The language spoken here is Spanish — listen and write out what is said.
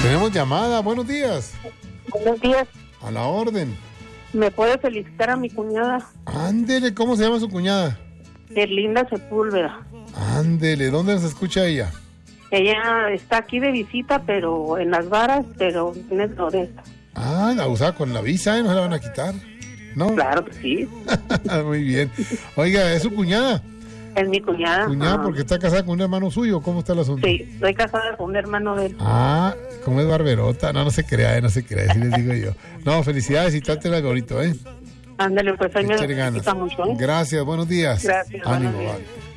Tenemos llamada, buenos días. Buenos días. A la orden. ¿Me puede felicitar a mi cuñada? Ándele, ¿cómo se llama su cuñada? Erlinda Sepúlveda. Ándele, ¿dónde nos escucha ella? Ella está aquí de visita, pero en Las Varas, pero en el Floresta. Ah, la usaba con la visa, ¿no se la van a quitar? ¿No? Claro que sí. Muy bien. Oiga, ¿es su cuñada? Es mi cuñada. Cuñada porque está casada con un hermano suyo, ¿cómo está el asunto? Sí, estoy casada con un hermano de él. Ah, ¿cómo es barberota? No, no se crea, sí les digo yo. No, felicidades y trátela bonito, ¿eh? Ándale, pues ahí me Échale ganas. necesita mucho, ¿eh? Gracias, buenos días. Gracias, Ánimo, buenos días. vale.